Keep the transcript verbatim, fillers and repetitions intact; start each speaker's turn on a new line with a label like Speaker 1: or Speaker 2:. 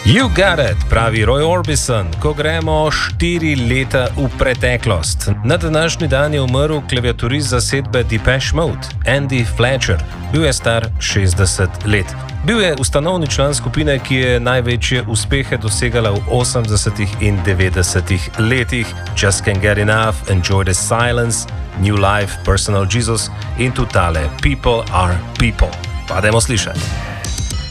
Speaker 1: You got it, pravi Roy Orbison, ko gremo štiri leta v preteklost. Na današnji dan je umrl klaviaturist zasedbe Depeche Mode, Andy Fletcher. Bil je star šestdeset let. Bil je ustanovni član skupine, ki je največje uspehe dosegala v osemdesetih in devetdesetih letih. Just Can't Get Enough, Enjoy the Silence, New Life, Personal Jesus in tudi tale People Are People. Pa dajmo slišati.